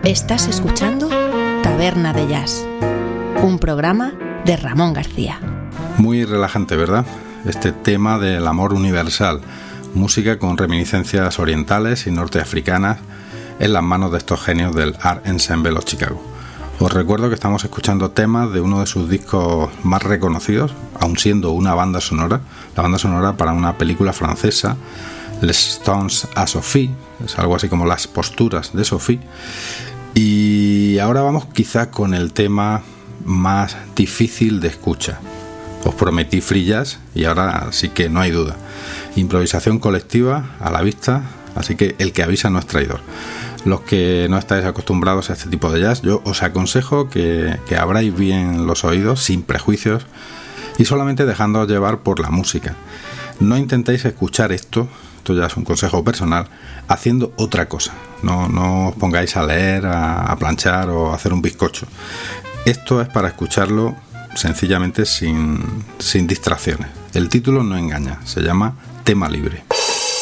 Estás escuchando Taberna de Jazz, un programa de Ramón García. Muy relajante, ¿verdad? Este tema del amor universal, música con reminiscencias orientales y norteafricanas en las manos de estos genios del Art Ensemble of Chicago. Os recuerdo que estamos escuchando temas de uno de sus discos más reconocidos, aun siendo una banda sonora, la banda sonora para una película francesa, Les Stones à Sophie, es algo así como Las posturas de Sophie. Y ahora vamos quizás con el tema más difícil de escucha. Os prometí free jazz y ahora sí que no hay duda. Improvisación colectiva a la vista, así que el que avisa no es traidor. Los que no estáis acostumbrados a este tipo de jazz, yo os aconsejo que abráis bien los oídos, sin prejuicios y solamente dejándoos llevar por la música. No intentéis escuchar esto ya es un consejo personal, haciendo otra cosa. No os pongáis a leer, a planchar o a hacer un bizcocho. Esto es para escucharlo sencillamente sin distracciones. El título no engaña, se llama Tema Libre.